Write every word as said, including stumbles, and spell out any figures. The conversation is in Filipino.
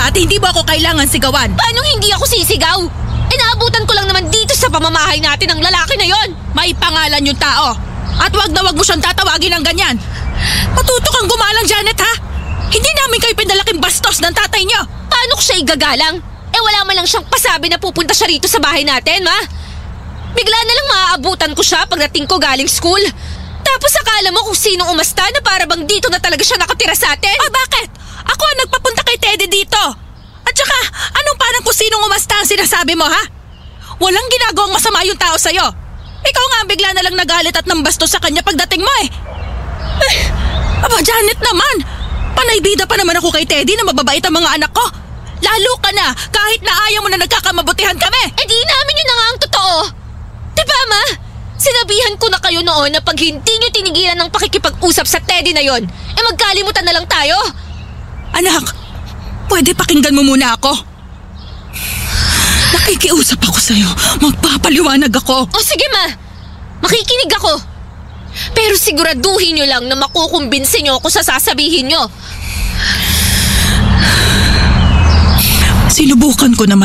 at hindi mo ako kailangan sigawan. Paano hindi ako sisigaw? Eh naabutan ko lang naman dito sa pamamahay natin ang lalaki na yon. May pangalan yung tao. At wag na wag mo siyang tatawagin ng ganyan. Matuto kang gumalang, Janet, ha? Hindi namin kayo pinalaking bastos ng tatay niyo. Paano ko siya igagalang? Eh wala man lang siyang pasabi na pupunta siya rito sa bahay natin, ma. Bigla na lang maaabutan ko siya pagdating ko galing school. Tapos akala mo kung sinong umasta na para bang dito na talaga siya nakatira sa atin? Ah, bakit? Ako ang nagpapunta kay Teddy dito. At saka, anong parang kung sinong umasta ang sinasabi mo, ha? Walang ginagawang masama yung tao sa'yo. Ikaw nga bigla na lang nagalit at nambastos sa kanya pagdating mo eh. Eh, aba Janet naman. Panay bida pa naman ako kay Teddy na mababait ang mga anak ko. Lalo ka na kahit na ayaw mo na nagkakamabutihan kami. Eh di namin yun na nga ang totoo. Diba, ma? Sinabihan ko na kayo noon na pag hindi nyo tinigilan ng pakikipag-usap sa Teddy na yon, eh magkalimutan na lang tayo. Anak, pwede pakinggan mo muna ako. Nakikiusap ako sa'yo. Magpapaliwanag ako. O sige, ma. Makikinig ako. Pero siguraduhin nyo lang na makukumbinsin nyo ako sa sasabihin nyo. Sinubukan ko naman.